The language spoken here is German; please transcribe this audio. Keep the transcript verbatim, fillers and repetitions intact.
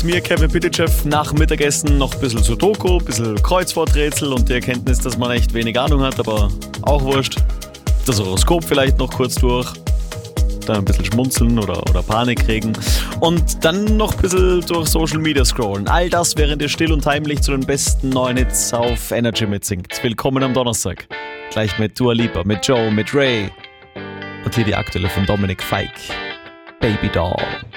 mir, Kevin Pitychev, nach dem Mittagessen noch ein bisschen Sudoku, ein bisschen Kreuzworträtsel und die Erkenntnis, dass man echt wenig Ahnung hat, aber auch wurscht. Das Horoskop vielleicht noch kurz durch. Dann ein bisschen schmunzeln oder, oder Panik kriegen und dann noch ein bisschen durch Social Media scrollen. All das, während ihr still und heimlich zu den besten neuen Hits auf Energy mitsingt. Willkommen am Donnerstag. Gleich mit Dua Lipa, mit Joe, mit Ray und hier die aktuelle von Dominik Fike. Baby Doll.